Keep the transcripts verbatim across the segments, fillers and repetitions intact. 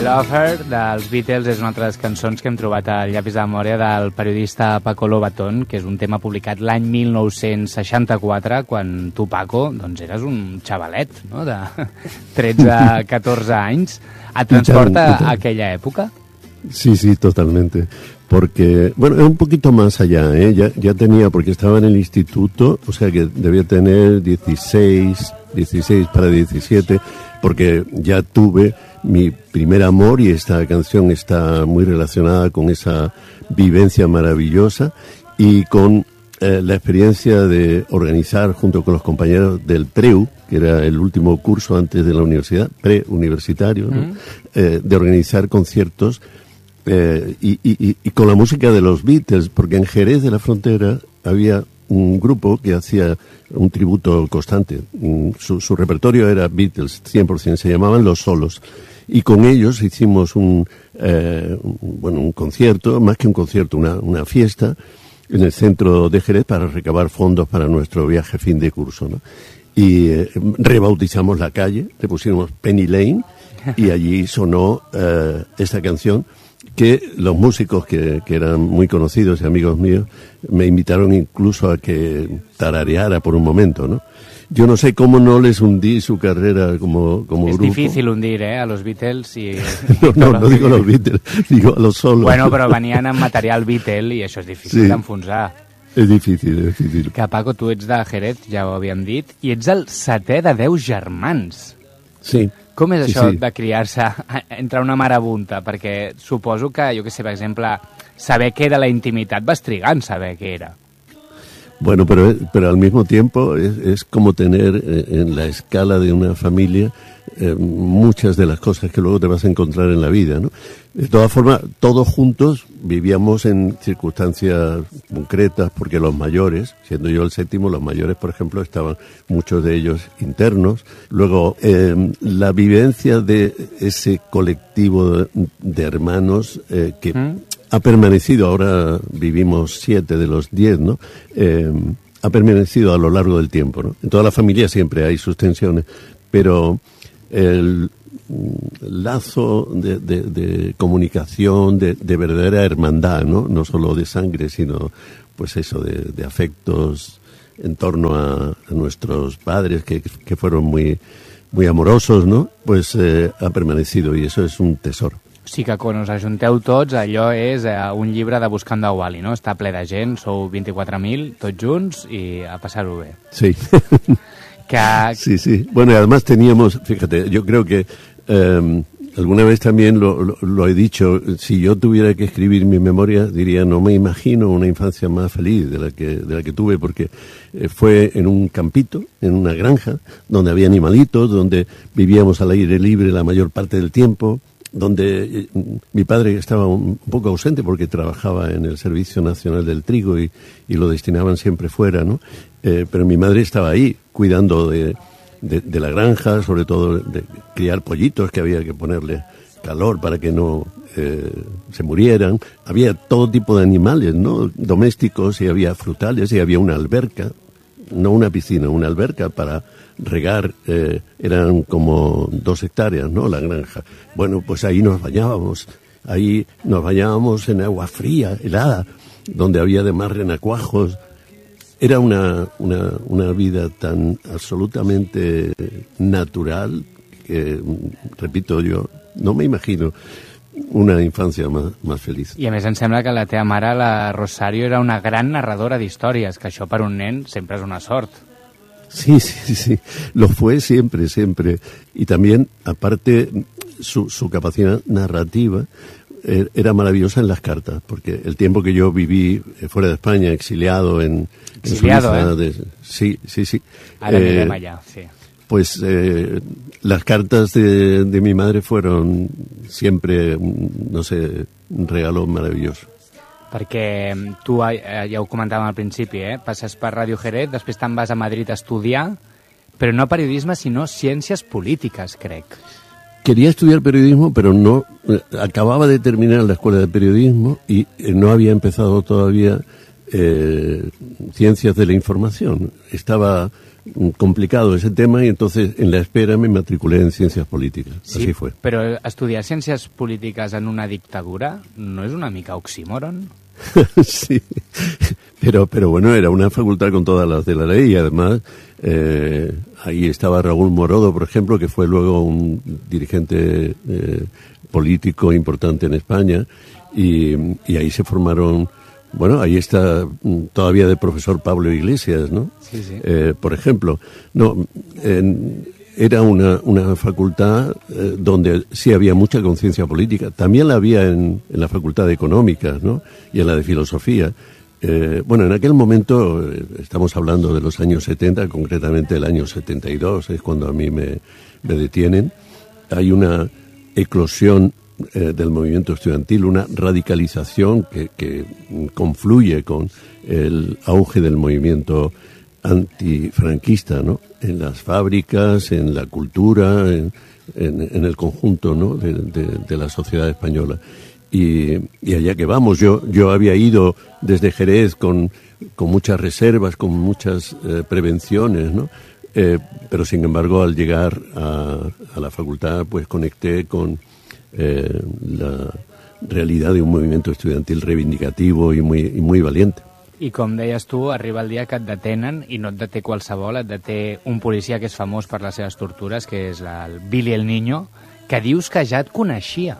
Lover dels Beatles és una altra de les cançons que hem trobat al llapis de memòria del periodista Paco Lobatón, que és un tema publicat l'any mil nou-cents seixanta-quatre, quan tu, Paco, doncs eres un xavalet, no?, de tretze a catorze anys. Et transporta a aquella època? Sí, sí, totalmente. Porque, bueno, es un poquito más allá, ¿eh? Ya, ya tenía, porque estaba en el instituto, o sea que debía tener dieciséis, dieciséis para diecisiete, porque ya tuve mi primer amor y esta canción está muy relacionada con esa vivencia maravillosa y con eh, la experiencia de organizar junto con los compañeros del PREU, que era el último curso antes de la universidad, preuniversitario, ¿no? Mm. eh, de organizar conciertos eh, y, y, y con la música de los Beatles, porque en Jerez de la Frontera había un grupo que hacía un tributo constante. Su, su repertorio era Beatles, cien por ciento, se llamaban Los Solos. Y con ellos hicimos un, eh, un, bueno, un concierto, más que un concierto, una, una fiesta en el centro de Jerez para recabar fondos para nuestro viaje fin de curso, ¿no? Y eh, rebautizamos la calle, le pusimos Penny Lane y allí sonó eh, esta canción que los músicos que, que eran muy conocidos y amigos míos me invitaron incluso a que tarareara por un momento, ¿no? Yo no sé cómo no les hundí su carrera como, como es grupo. Es difícil hundir, ¿eh?, a los Beatles. Y, no, no, no digo a los Beatles, digo a los Solos. Bueno, però venien amb material Beatle i això és difícil sí, d'enfonsar. És difícil, és difícil. Que, Paco, tu ets de Jerez, ja ho havíem dit, i ets el setè de deu germans. Sí. Com és sí, això sí. de criar-se entre una marabunta? Perquè suposo que, jo què sé, per exemple, saber què era la intimitat vas trigar en saber què era. Bueno, pero, pero al mismo tiempo es, es como tener eh, en la escala de una familia eh, muchas de las cosas que luego te vas a encontrar en la vida, ¿no? De todas formas, todos juntos vivíamos en circunstancias concretas, porque los mayores, siendo yo el séptimo, los mayores, por ejemplo, estaban muchos de ellos internos. Luego, eh, la vivencia de ese colectivo de, de hermanos eh, que... ¿Mm? ha permanecido, ahora vivimos siete de los diez, ¿no? Eh, ha permanecido a lo largo del tiempo, ¿no? En toda la familia siempre hay sus tensiones, pero el lazo de, de, de comunicación, de, de verdadera hermandad, ¿no? No solo de sangre, sino, pues eso, de, de afectos en torno a, a nuestros padres, que, que fueron muy, muy amorosos, ¿no? Pues eh, ha permanecido y eso es un tesoro. Sí que quan us ajunteu tots, allò és eh, un llibre de Buscando a Wally, no? Està ple de gent, sou vint-i-quatre mil, tots junts, i a passar-ho bé. Sí. que... Sí, sí. Bueno, y además teníamos, fíjate, yo creo que eh, alguna vez también lo, lo, lo he dicho, si yo tuviera que escribir mi memoria, diría, no me imagino una infancia más feliz de la que, de la que tuve, porque eh, fue en un campito, en una granja, donde había animalitos, donde vivíamos al aire libre la mayor parte del tiempo, donde eh, mi padre estaba un poco ausente porque trabajaba en el Servicio Nacional del Trigo y, y lo destinaban siempre fuera, ¿no? Eh, pero mi madre estaba ahí cuidando de, de, de la granja, sobre todo de criar pollitos que había que ponerle calor para que no eh, se murieran. Había todo tipo de animales, ¿no? Domésticos, y había frutales, y había una alberca, no una piscina, una alberca para regar, eh, eran como dos hectáreas, ¿no?, la granja. Bueno, pues ahí nos bañábamos, ahí nos bañábamos en agua fría, helada, donde había además renacuajos. Era una, una, una vida tan absolutamente natural que, repito yo, no me imagino una infancia más, más feliz. I a més em sembla que la teva mare, la Rosario, era una gran narradora d'històries, que això per un nen sempre és una sort. Sí, sí, sí, lo fue siempre, siempre. Y también, aparte, su, su capacidad narrativa eh, era maravillosa en las cartas, porque el tiempo que yo viví eh, fuera de España, exiliado en, exiliado, en Suiza, ¿eh? de, sí, sí, sí. Ara eh, mirem allà, sí. Pues eh, las cartas de, de mi madre fueron siempre, no sé, un regalo maravilloso. Perquè tu, eh, ja ho comentàvem al principi, eh? Passes per Ràdio Jerez, després te'n vas a Madrid a estudiar, però no periodisme, sinó ciències polítiques, crec. Quería estudiar periodismo, pero no, eh, acababa de terminar la escuela de periodismo y eh, no había empezado todavía eh, ciencias de la información. Estaba complicado ese tema, y entonces en la espera me matriculé en Ciencias Políticas. Sí, así fue. Però estudiar Ciències Polítiques en una dictadura no és una mica oxímoron? Sí, pero, pero bueno, era una facultad con todas las de la ley, y además eh, ahí estaba Raúl Morodo, por ejemplo, que fue luego un dirigente eh, político importante en España, y, y ahí se formaron. Bueno, ahí está todavía de profesor Pablo Iglesias, ¿no? Sí, sí. Eh, por ejemplo, no, en, era una, una facultad eh, donde sí había mucha conciencia política. También la había en, en la Facultad de Económicas, ¿no? Y en la de Filosofía. Eh, bueno, en aquel momento, eh, estamos hablando de los años setenta, concretamente el año setenta y dos, es cuando a mí me, me detienen. Hay una eclosión Eh, del movimiento estudiantil, una radicalización que, que confluye con el auge del movimiento antifranquista, ¿no? En las fábricas, en la cultura, en, en, en el conjunto, ¿no? de, de, de la sociedad española. Y, y allá que vamos, yo, yo había ido desde Jerez con, con muchas reservas, con muchas eh, prevenciones, ¿no? Eh, pero sin embargo, al llegar a, a la facultad, pues conecté con Eh, la realidad de un movimiento estudiantil reivindicativo i muy, i muy valiente. I com deies tu, arriba el dia que et detenen i no et deté qualsevol, et deté un policia que és famós per les seves tortures, que és la, el Billy el Niño, que dius que ja et coneixia.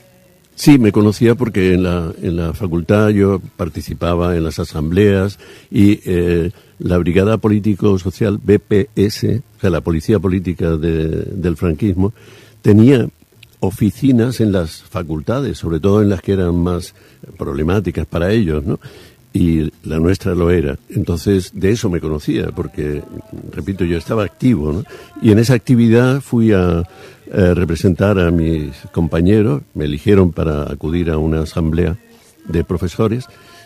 Sí, me conocía porque en la, en la facultad yo participaba en las asambleas, y eh, la Brigada Político-Social B P S, o sea, la Policía Política de, del franquismo, tenía oficinas en las facultades, sobre todo en las que eran más problemáticas para ellos, ¿no? Y la nuestra lo era. Entonces, de eso me conocía, porque, repito, yo estaba activo, ¿no? Y en esa actividad fui a eh, representar a mis compañeros, me eligieron para acudir a una asamblea de profesores,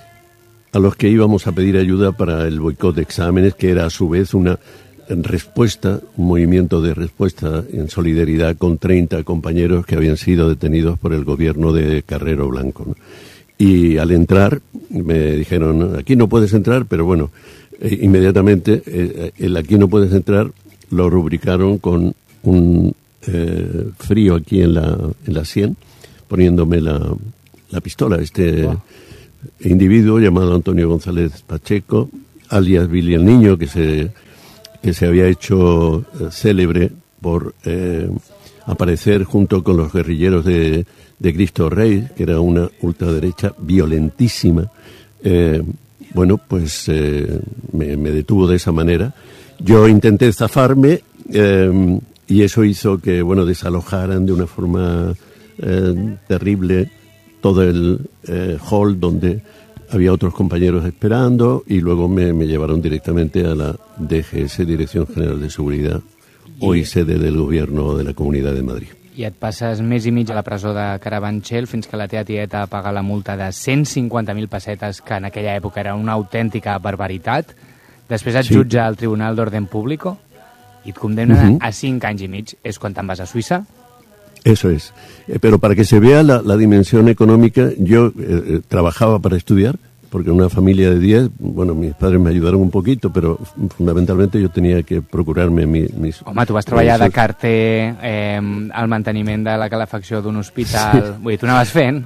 a los que íbamos a pedir ayuda para el boicot de exámenes, que era a su vez una en respuesta, un movimiento de respuesta en solidaridad con treinta compañeros que habían sido detenidos por el gobierno de Carrero Blanco, ¿no? Y al entrar me dijeron, aquí no puedes entrar, pero bueno, eh, inmediatamente eh, el aquí no puedes entrar lo rubricaron con un eh, frío aquí en la, en la sien, poniéndome la, la pistola. Este wow. individuo llamado Antonio González Pacheco, alias Billy el Niño, que se... que se había hecho eh, célebre por eh, aparecer junto con los guerrilleros de, de Cristo Rey, que era una ultraderecha violentísima. Eh, bueno, pues eh, me, me detuvo de esa manera. Yo intenté zafarme eh, y eso hizo que, bueno, desalojaran de una forma eh, terrible todo el eh, hall donde había otros compañeros esperando, y luego me, me llevaron directamente a la D G S, Dirección General de Seguridad, I... hoy sede del Gobierno de la Comunidad de Madrid. I et passes més i mig a la presó de Carabanchel fins que la teva tieta paga la multa de cent cinquanta mil pessetes, que en aquella època era una autèntica barbaritat. Després et sí. jutja al Tribunal d'Orden Público i et condemna uh-huh. a cinc anys i mig. És quan te'n vas a Suïssa? Eso es. Eh, pero para que se vea la, la dimensión económica, yo eh, trabajaba para estudiar, porque en una familia de diez, bueno, mis padres me ayudaron un poquito, pero fundamentalmente yo tenía que procurarme mi, mis... Home, tu vas treballar esos... de carter eh, al manteniment de la calefacció d'un hospital... Sí. Vull dir, tu anaves fent?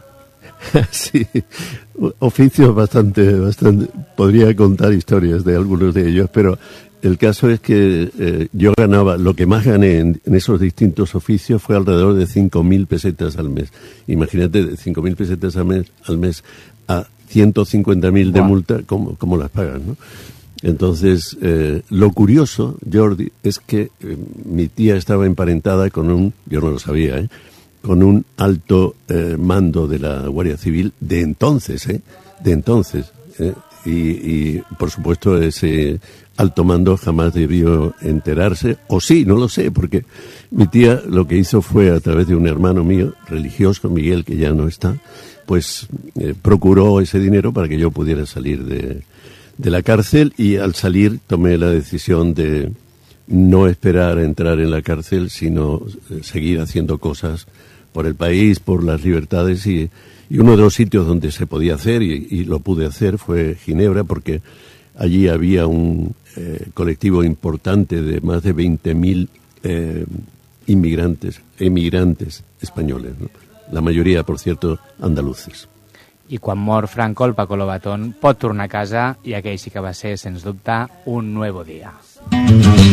Sí, oficios bastante, bastante... Podría contar historias de algunos de ellos, pero... El caso es que eh, yo ganaba, lo que más gané en, en esos distintos oficios fue alrededor de cinco mil pesetas al mes. Imagínate, cinco mil pesetas al mes, al mes a ciento cincuenta mil de wow. multa, ¿cómo, cómo las pagan, no? Entonces, eh, lo curioso, Jordi, es que eh, mi tía estaba emparentada con un, yo no lo sabía, ¿eh? con un alto eh, mando de la Guardia Civil de entonces, ¿eh? De entonces, ¿eh? Y, y, por supuesto, ese alto mando jamás debió enterarse, o sí, no lo sé, porque mi tía lo que hizo fue, a través de un hermano mío, religioso, Miguel, que ya no está, pues eh, procuró ese dinero para que yo pudiera salir de, de la cárcel, y al salir tomé la decisión de no esperar a entrar en la cárcel, sino eh, seguir haciendo cosas por el país, por las libertades, y... Y uno de los sitios donde se podía hacer, y, y lo pude hacer, fue Ginebra, porque allí había un eh, colectivo importante de más de veinte mil eh, inmigrantes, emigrantes españoles, ¿no? La mayoría, por cierto, andaluces. I quan mor Franco, el Paco Lobatón pot tornar a casa i aquell sí que va ser, sens dubte, un nuevo dia.